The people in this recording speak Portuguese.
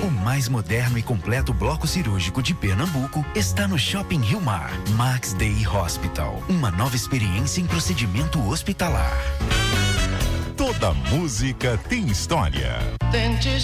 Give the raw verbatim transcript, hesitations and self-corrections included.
O mais moderno e completo bloco cirúrgico de Pernambuco está no Shopping Rio Mar. Max Day Hospital. Uma nova experiência em procedimento hospitalar. Toda música tem história.